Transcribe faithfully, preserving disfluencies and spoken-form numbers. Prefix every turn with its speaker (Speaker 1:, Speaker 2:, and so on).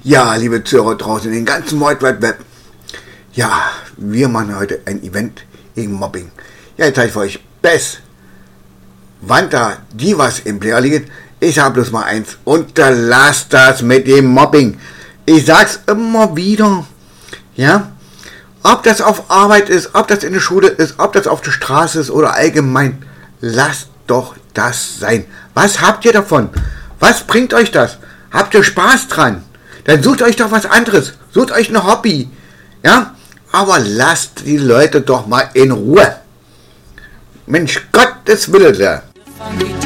Speaker 1: Ja, liebe Zuhörer draußen, den ganzen World Wide Web. Ja, wir machen heute ein Event gegen Mobbing. Ja, jetzt zeige ich für euch Bess, Wanda, Divas im Player liegen. Ich habe bloß mal eins. Unterlasst das mit dem Mobbing. Ich sag's immer wieder. Ja, ob das auf Arbeit ist, ob das in der Schule ist, ob das auf der Straße ist oder allgemein. Lasst doch das sein. Was habt ihr davon? Was bringt euch das? Habt ihr Spaß dran? Dann sucht euch doch was anderes. Sucht euch ein Hobby. Ja? Aber lasst die Leute doch mal in Ruhe. Mensch, Gottes Wille.